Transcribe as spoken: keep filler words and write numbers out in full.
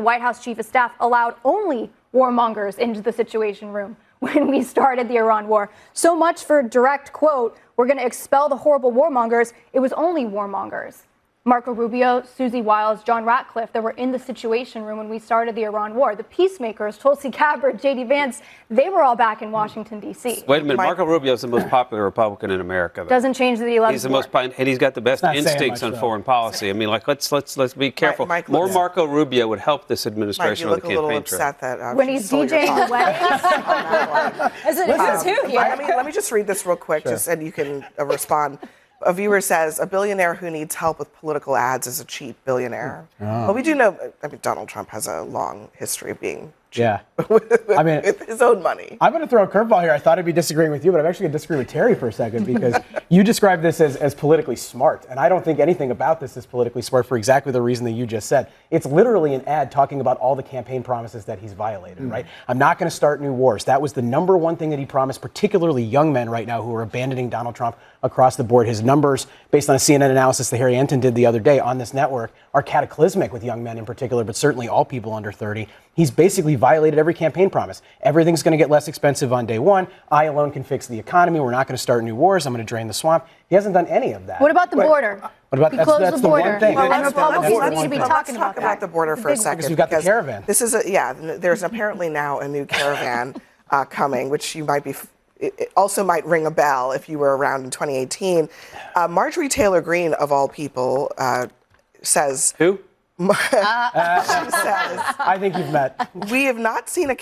White House chief of staff allowed only warmongers into the Situation Room when we started the Iran war. So much for direct quote, we're going to expel the horrible warmongers. It was only warmongers. Marco Rubio, Susie Wiles, John Ratcliffe that were in the Situation Room when we started the Iran war. The peacemakers, Tulsi Gabbard, J D Vance, they were all back in Washington, D C Wait a minute. Marco Rubio is the most popular Republican in America. Though. Doesn't change the election. He's the most, and he's got the best instincts on though. foreign policy. I mean, like, let's let's let's be careful. Mike, Mike More Marco Rubio would help this administration Mike, you on the look campaign a little upset trail. that uh, when he's DJing the weddings. Isn't it um, too? Yeah. I mean, let me just read this real quick, sure. just and you can uh, respond. A viewer says, a billionaire who needs help with political ads is a cheap billionaire. Oh. Well, we do know, I mean, Donald Trump has a long history of being cheap yeah. with, I mean, with his own money. I'm going to throw a curveball here. I thought I'd be disagreeing with you, but I'm actually going to disagree with Terry for a second because you described this as, as politically smart. And I don't think anything about this is politically smart for exactly the reason that you just said. It's literally an ad talking about all the campaign promises that he's violated, mm. right? I'm not going to start new wars. That was the number one thing that he promised, particularly young men right now who are abandoning Donald Trump across the board. His numbers, based on a C N N analysis that Harry Enton did the other day on this network, are cataclysmic with young men in particular, but certainly all people under thirty. He's basically violated every campaign promise. Everything's going to get less expensive on day one. I alone can fix the economy. We're not going to start new wars. I'm going to drain the swamp. He hasn't done any of that. What about the Wait, border? What about we that's, closed that's the the border. one thing. Well, and let's, Republicans let's, need to be let's talking talk about, about the border for a second. Because you've got the caravan. This is a, yeah, there's apparently now a new caravan uh, coming, which you might be, it also might ring a bell if you were around in twenty eighteen. Uh, Marjorie Taylor Greene, of all people, uh, says... Who? she says... I think you've met. We have not seen a